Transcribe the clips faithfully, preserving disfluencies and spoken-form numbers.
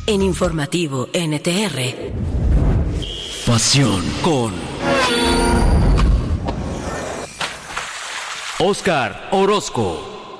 En Informativo N T R. Pasión con Óscar Orozco.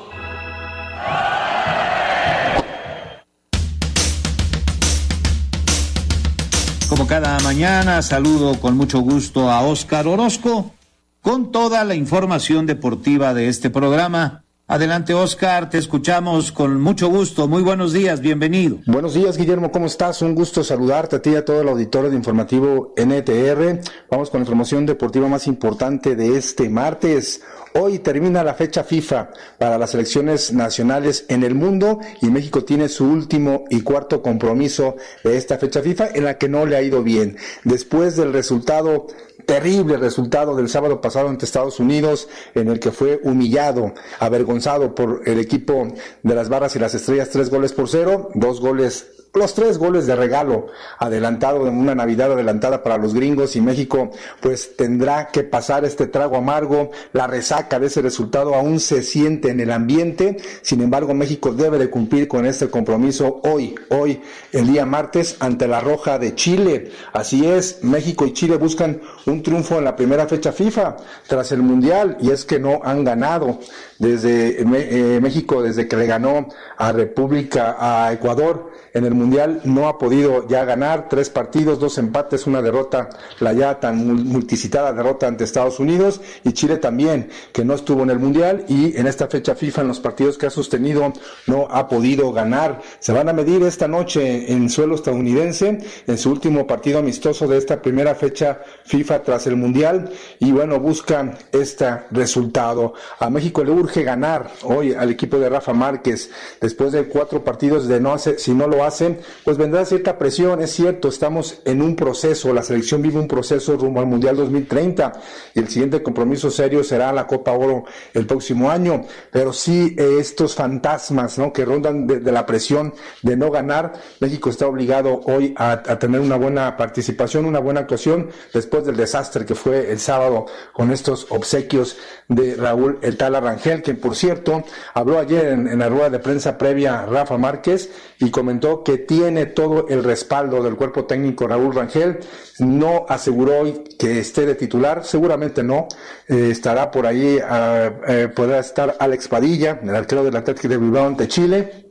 Como cada mañana, saludo con mucho gusto a Óscar Orozco con toda la información deportiva de este programa. Adelante, Óscar, te escuchamos con mucho gusto. Muy buenos días, bienvenido. Buenos días, Guillermo, ¿cómo estás? Un gusto saludarte a ti y a todo el auditorio de Informativo N T R. Vamos con la información deportiva más importante de este martes. Hoy termina la fecha FIFA para las selecciones nacionales en el mundo y México tiene su último y cuarto compromiso de esta fecha FIFA en la que no le ha ido bien. Después del resultado, terrible resultado del sábado pasado ante Estados Unidos, en el que fue humillado, avergonzado por el equipo de las Barras y las Estrellas, tres goles por cero, dos goles Los tres goles de regalo adelantado en una Navidad adelantada para los gringos, y México pues tendrá que pasar este trago amargo. La resaca de ese resultado aún se siente en el ambiente. Sin embargo, México debe de cumplir con este compromiso hoy, hoy, el día martes, ante la Roja de Chile. Así es, México y Chile buscan un triunfo en la primera fecha FIFA tras el Mundial, y es que no han ganado desde eh, México, desde que le ganó a República, a Ecuador en el Mundial, no ha podido ya ganar. Tres partidos, dos empates, una derrota, la ya tan multicitada derrota ante Estados Unidos, y Chile también, que no estuvo en el Mundial y en esta fecha FIFA en los partidos que ha sostenido no ha podido ganar. Se van a medir esta noche en suelo estadounidense en su último partido amistoso de esta primera fecha FIFA tras el Mundial, y bueno, buscan este resultado. A México le urge ganar hoy al equipo de Rafa Márquez después de cuatro partidos de no hacer, si no lo hacen, pues vendrá cierta presión. Es cierto, estamos en un proceso, la selección vive un proceso rumbo al Mundial dos mil treinta, y el siguiente compromiso serio será la Copa Oro el próximo año, pero sí eh, estos fantasmas, ¿no?, que rondan de, de la presión de no ganar. México está obligado hoy a, a tener una buena participación, una buena actuación, después del desastre que fue el sábado con estos obsequios de Raúl El Tala Rangel, que por cierto habló ayer en, en la rueda de prensa previa Rafa Márquez y comentó que tiene todo el respaldo del cuerpo técnico Raúl Rangel. No aseguró hoy que esté de titular, seguramente no, eh, estará por ahí, uh, eh, podrá estar Alex Padilla, el arquero del Atlético de Bilbao ante Chile,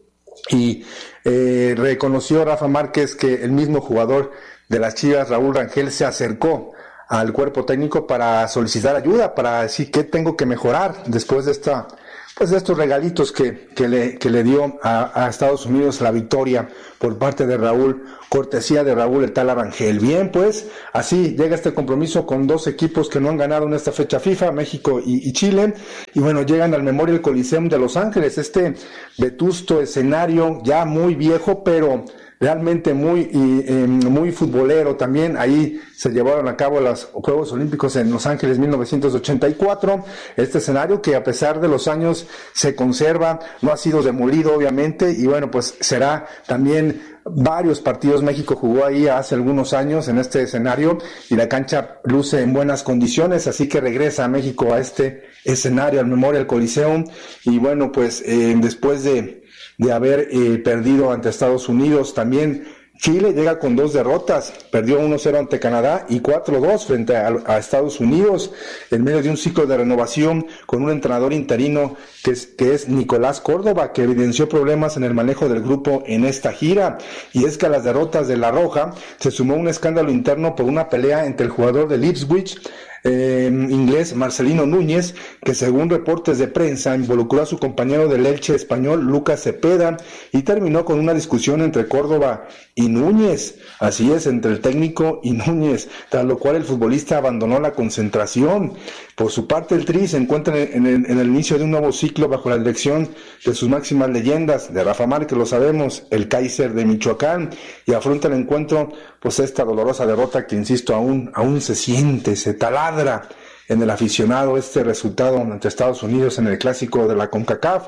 y eh, reconoció Rafa Márquez que el mismo jugador de las Chivas, Raúl Rangel, se acercó al cuerpo técnico para solicitar ayuda, para decir qué tengo que mejorar después de esta, pues de estos regalitos que, que le, que le dio a, a Estados Unidos la victoria por parte de Raúl, cortesía de Raúl El Tala Rangel. Bien, pues así llega este compromiso con dos equipos que no han ganado en esta fecha FIFA, México y, y Chile, y bueno, llegan al Memorial Coliseum de Los Ángeles, este vetusto escenario ya muy viejo, pero realmente muy y, eh, muy futbolero también. Ahí se llevaron a cabo los Juegos Olímpicos en Los Ángeles mil novecientos ochenta y cuatro, este escenario que a pesar de los años se conserva, no ha sido demolido obviamente, y bueno, pues será también varios partidos. México jugó ahí hace algunos años en este escenario y la cancha luce en buenas condiciones, así que regresa a México a este escenario, al Memorial Coliseum, y bueno, pues eh, después de de haber eh, perdido ante Estados Unidos, también Chile llega con dos derrotas, perdió uno cero ante Canadá y cuatro dos frente a, a Estados Unidos, en medio de un ciclo de renovación con un entrenador interino que es, que es Nicolás Córdoba, que evidenció problemas en el manejo del grupo en esta gira. Y es que a las derrotas de La Roja se sumó un escándalo interno por una pelea entre el jugador del Ipswich Eh, inglés Marcelino Núñez, que según reportes de prensa involucró a su compañero del Elche español Lucas Cepeda, y terminó con una discusión entre Córdoba y Núñez, así es, entre el técnico y Núñez, tras lo cual el futbolista abandonó la concentración. Por su parte, el Tri se encuentra en el, en el inicio de un nuevo ciclo bajo la dirección de sus máximas leyendas, de Rafa Márquez, lo sabemos, el Kaiser de Michoacán, y afronta el encuentro pues esta dolorosa derrota que, insisto, aún, aún se siente, se taladra en el aficionado este resultado ante Estados Unidos en el clásico de la CONCACAF.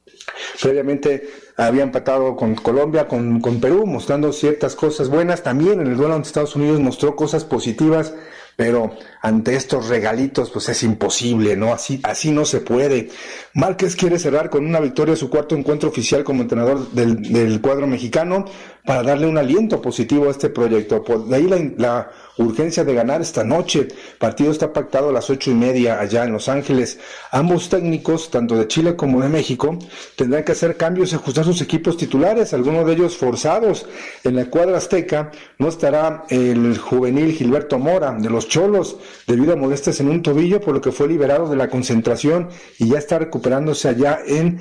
Previamente había empatado con Colombia, con, con Perú, mostrando ciertas cosas buenas. También en el duelo ante Estados Unidos mostró cosas positivas, pero ante estos regalitos pues es imposible, ¿no? Así, así no se puede. Márquez quiere cerrar con una victoria su cuarto encuentro oficial como entrenador del, del cuadro mexicano, para darle un aliento positivo a este proyecto. Por de ahí la, la urgencia de ganar esta noche. El partido está pactado a las ocho y media allá en Los Ángeles. Ambos técnicos, tanto de Chile como de México, tendrán que hacer cambios y ajustar sus equipos titulares, algunos de ellos forzados. En la cuadra azteca no estará el juvenil Gilberto Mora de los Cholos, debido a molestias en un tobillo, por lo que fue liberado de la concentración y ya está recuperándose allá en,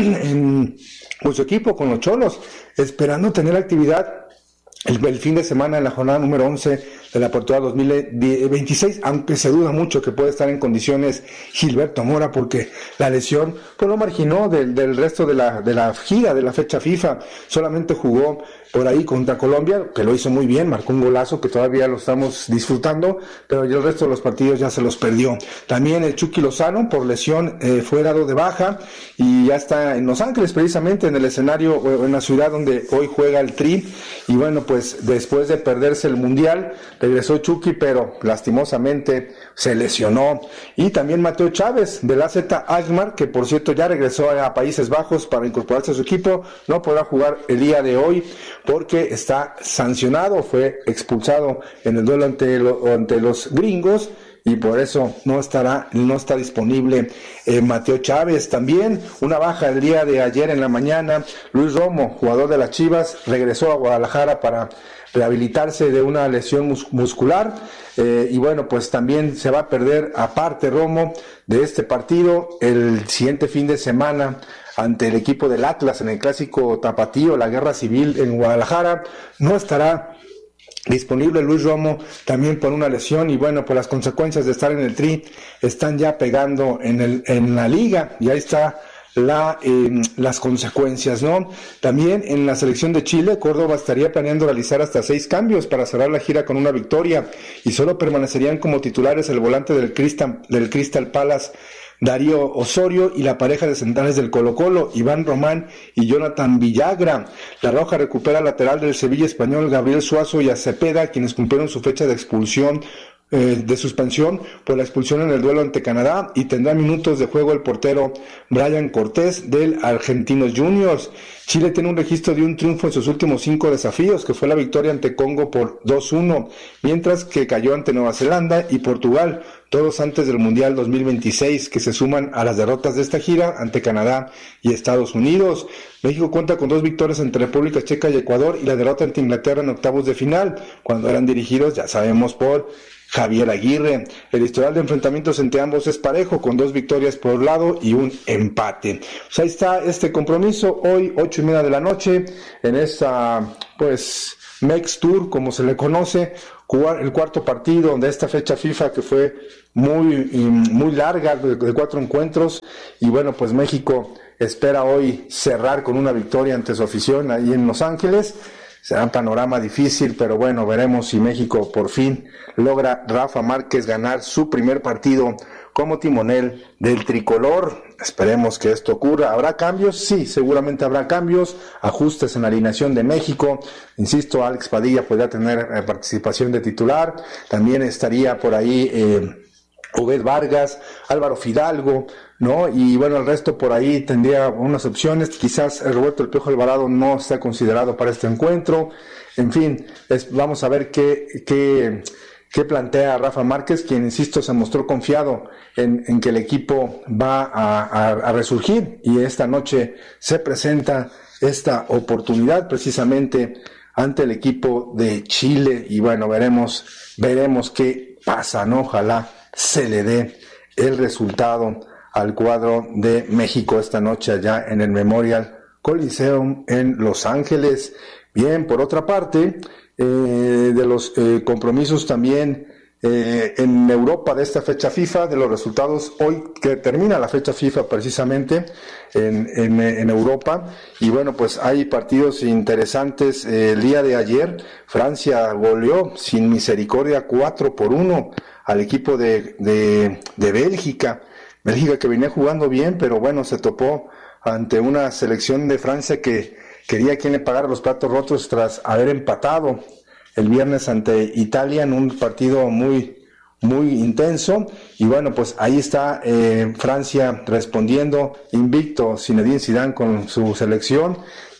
en con su equipo, con los Cholos, esperando tener actividad el, el fin de semana en la jornada número once de la apertura dos mil veintiséis, aunque se duda mucho que puede estar en condiciones Gilberto Mora, porque la lesión pues lo marginó del, del resto de la, de la gira de la fecha FIFA. Solamente jugó por ahí contra Colombia, que lo hizo muy bien, marcó un golazo que todavía lo estamos disfrutando, pero ya el resto de los partidos ya se los perdió. También el Chucky Lozano, por lesión, eh, fue dado de baja y ya está en Los Ángeles, precisamente en el escenario, en la ciudad donde hoy juega el Tri. Y bueno, pues después de perderse el Mundial, regresó Chucky, pero lastimosamente se lesionó. Y también Mateo Chávez, del A Z Alkmaar, que por cierto ya regresó a Países Bajos para incorporarse a su equipo, no podrá jugar el día de hoy porque está sancionado, fue expulsado en el duelo ante, lo, ante los gringos, y por eso no estará, no está disponible eh, Mateo Chávez. También una baja el día de ayer en la mañana, Luis Romo, jugador de las Chivas, regresó a Guadalajara para rehabilitarse de una lesión mus- muscular, eh, y bueno, pues también se va a perder, aparte Romo, de este partido el siguiente fin de semana ante el equipo del Atlas en el clásico tapatío, la guerra civil en Guadalajara. No estará disponible Luis Romo, también por una lesión, y bueno, pues las consecuencias de estar en el Tri están ya pegando en el en la liga, y ahí está la eh, las consecuencias, ¿no? También en la selección de Chile, Córdoba estaría planeando realizar hasta seis cambios para cerrar la gira con una victoria, y solo permanecerían como titulares el volante del Crystal, del Crystal Palace, Darío Osorio, y la pareja de centrales del Colo-Colo, Iván Román y Jonathan Villagra. La Roja recupera al lateral del Sevilla español, Gabriel Suazo, y a Cepeda, quienes cumplieron su fecha de expulsión, eh, de suspensión por la expulsión en el duelo ante Canadá, y tendrá minutos de juego el portero Brian Cortés del Argentinos Juniors. Chile tiene un registro de un triunfo en sus últimos cinco desafíos, que fue la victoria ante Congo por dos uno, mientras que cayó ante Nueva Zelanda y Portugal, todos antes del Mundial dos mil veintiséis, que se suman a las derrotas de esta gira ante Canadá y Estados Unidos. México cuenta con dos victorias ante República Checa y Ecuador, y la derrota ante Inglaterra en octavos de final, cuando eran dirigidos, ya sabemos, por Javier Aguirre. El historial de enfrentamientos entre ambos es parejo, con dos victorias por lado y un empate. Pues ahí está este compromiso, hoy ocho y media de la noche, en esta, pues, Mex Tour, como se le conoce, jugar el cuarto partido de esta fecha FIFA, que fue muy, muy larga, de, de cuatro encuentros, y bueno, pues México espera hoy cerrar con una victoria ante su afición ahí en Los Ángeles. Será un panorama difícil, pero bueno, veremos si México por fin logra Rafa Márquez ganar su primer partido como timonel del tricolor. Esperemos que esto ocurra. ¿Habrá cambios? Sí, seguramente habrá cambios, ajustes en la alineación de México. Insisto, Alex Padilla podría tener eh, participación de titular. También estaría por ahí eh, Obed Vargas, Álvaro Fidalgo, ¿no? Y bueno, el resto por ahí tendría unas opciones. Quizás el Roberto El Piojo Alvarado no está considerado para este encuentro. En fin, es, vamos a ver qué, qué, qué plantea Rafa Márquez, quien, insisto, se mostró confiado en, en que el equipo va a, a, a resurgir, y esta noche se presenta esta oportunidad precisamente ante el equipo de Chile, y bueno, veremos, veremos qué pasa, ¿no? Ojalá se le dé el resultado al cuadro de México esta noche allá en el Memorial Coliseum en Los Ángeles. Bien, por otra parte, eh, de los eh, compromisos también eh, en Europa de esta fecha FIFA, de los resultados hoy que termina la fecha FIFA precisamente en, en, en Europa, y bueno, pues hay partidos interesantes. Eh, el día de ayer Francia goleó sin misericordia cuatro por uno al equipo de, de, de Bélgica. Bélgica que venía jugando bien, pero bueno, se topó ante una selección de Francia que quería quien le pagara los platos rotos tras haber empatado el viernes ante Italia en un partido muy, muy intenso. Y bueno, pues ahí está eh, Francia respondiendo invicto, Zinedine Zidane con su selección,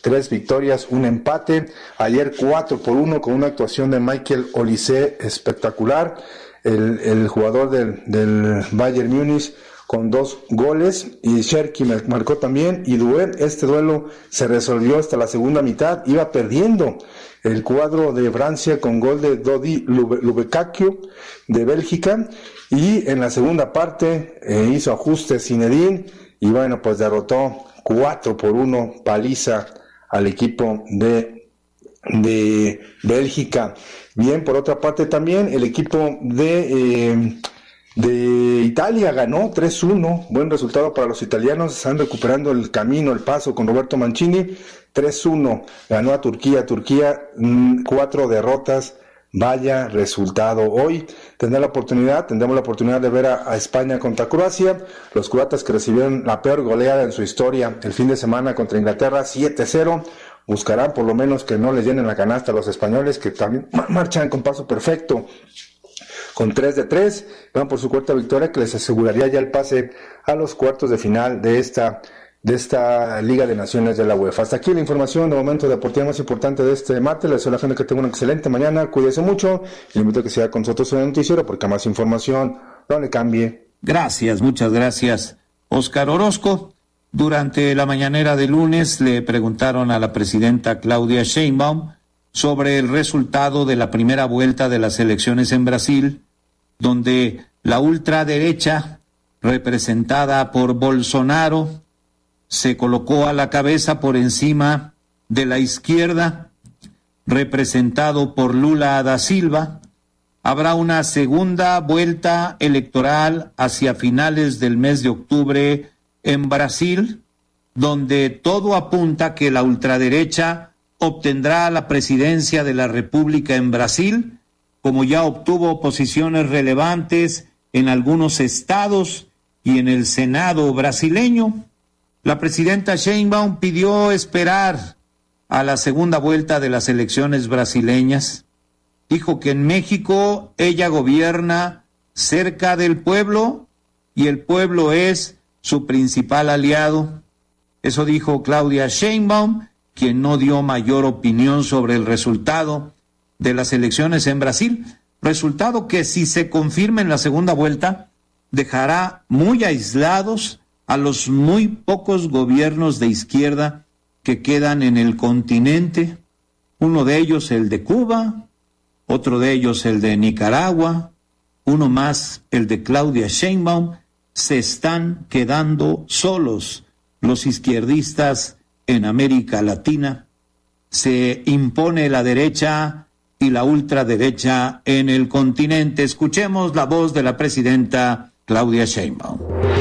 tres victorias, un empate. Ayer cuatro por uno con una actuación de Michael Olise espectacular. El, el jugador del, del Bayern Múnich con dos goles, y Cherki marcó también, y Doué. Este duelo se resolvió hasta la segunda mitad, iba perdiendo el cuadro de Francia con gol de Dodi Lubecakio de Bélgica, y en la segunda parte eh, hizo ajustes Zinedine, y bueno, pues derrotó cuatro por uno, paliza al equipo de, de Bélgica. Bien, por otra parte también el equipo de... Eh, de Italia ganó tres uno, buen resultado para los italianos, están recuperando el camino, el paso con Roberto Mancini. Tres uno ganó a Turquía, Turquía mmm, cuatro derrotas, vaya resultado. Hoy tendrá la oportunidad, tendremos la oportunidad de ver a, a España contra Croacia, los croatas que recibieron la peor goleada en su historia el fin de semana contra Inglaterra, siete cero, buscarán por lo menos que no les llenen la canasta a los españoles, que también marchan con paso perfecto, con tres de tres, van por su cuarta victoria que les aseguraría ya el pase a los cuartos de final de esta de esta Liga de Naciones de la UEFA. Hasta aquí la información de momento deportiva más importante de este martes. Les deseo a la gente que tenga una excelente mañana, cuídese mucho y le invito a que siga con nosotros en el noticiero porque más información no le cambie. Gracias, muchas gracias, Óscar Orozco. Durante la mañanera de lunes le preguntaron a la presidenta Claudia Sheinbaum sobre el resultado de la primera vuelta de las elecciones en Brasil, donde la ultraderecha, representada por Bolsonaro, se colocó a la cabeza por encima de la izquierda, representado por Lula da Silva. Habrá una segunda vuelta electoral hacia finales del mes de octubre en Brasil, donde todo apunta que la ultraderecha obtendrá la presidencia de la República en Brasil, como ya obtuvo posiciones relevantes en algunos estados y en el Senado brasileño. La presidenta Sheinbaum pidió esperar a la segunda vuelta de las elecciones brasileñas. Dijo que en México ella gobierna cerca del pueblo y el pueblo es su principal aliado. Eso dijo Claudia Sheinbaum, quien no dio mayor opinión sobre el resultado de las elecciones en Brasil, resultado que si se confirma en la segunda vuelta, dejará muy aislados a los muy pocos gobiernos de izquierda que quedan en el continente, uno de ellos el de Cuba, otro de ellos el de Nicaragua, uno más el de Claudia Sheinbaum. Se están quedando solos los izquierdistas en América Latina. Se impone la derecha y la ultraderecha en el continente. Escuchemos la voz de la presidenta Claudia Sheinbaum.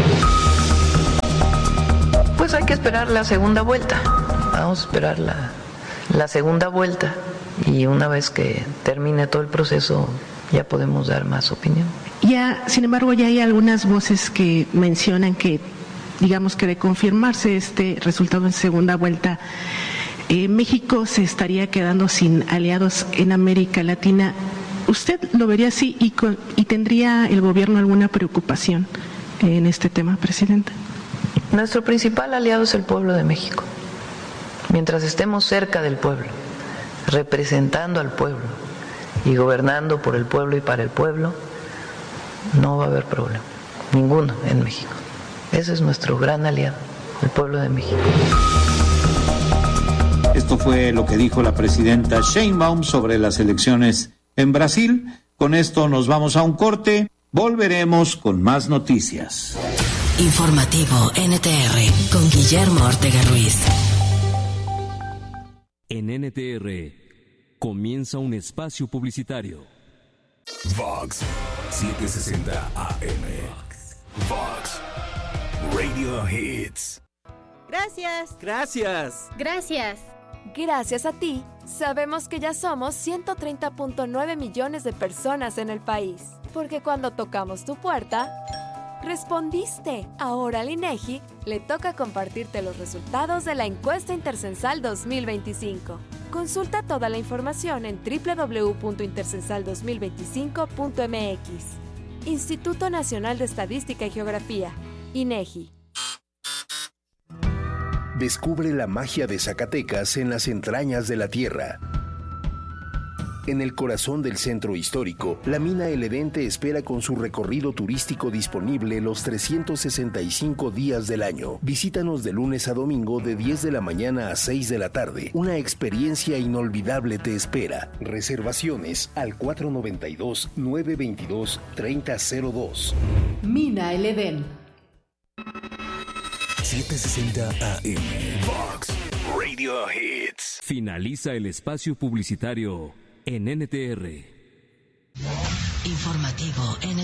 Pues hay que esperar la segunda vuelta. Vamos a esperar la, la segunda vuelta y una vez que termine todo el proceso ya podemos dar más opinión. Ya, sin embargo, ya hay algunas voces que mencionan que, digamos que de confirmarse este resultado en segunda vuelta, eh, México se estaría quedando sin aliados en América Latina. ¿Usted lo vería así y, con, y tendría el gobierno alguna preocupación en este tema, presidenta? Nuestro principal aliado es el pueblo de México. Mientras estemos cerca del pueblo, representando al pueblo y gobernando por el pueblo y para el pueblo, no va a haber problema, ninguno en México. Ese es nuestro gran aliado, el pueblo de México. Esto fue lo que dijo la presidenta Sheinbaum sobre las elecciones en Brasil. Con esto nos vamos a un corte. Volveremos con más noticias. Informativo N T R con Guillermo Ortega Ruiz. En N T R comienza un espacio publicitario. Vox setecientos sesenta A M. Vox Radio Hits. Gracias. Gracias. Gracias. Gracias a ti, sabemos que ya somos ciento treinta punto nueve millones de personas en el país. Porque cuando tocamos tu puerta, respondiste. Ahora al INEGI le toca compartirte los resultados de la encuesta intercensal dos mil veinticinco. Consulta toda la información en doble u doble u doble u punto intercensal dos mil veinticinco punto m x. Instituto Nacional de Estadística y Geografía, INEGI. Descubre la magia de Zacatecas en las entrañas de la tierra. En el corazón del centro histórico, la mina El Edén te espera con su recorrido turístico disponible los trescientos sesenta y cinco días del año. Visítanos de lunes a domingo de diez de la mañana a seis de la tarde. Una experiencia inolvidable te espera. Reservaciones al cuatro noventa y dos, nueve veintidós, treinta cero dos. Mina El Edén. setecientos sesenta A M. Vox Radio Hits. Finaliza el espacio publicitario en N T R. Informativo N T R.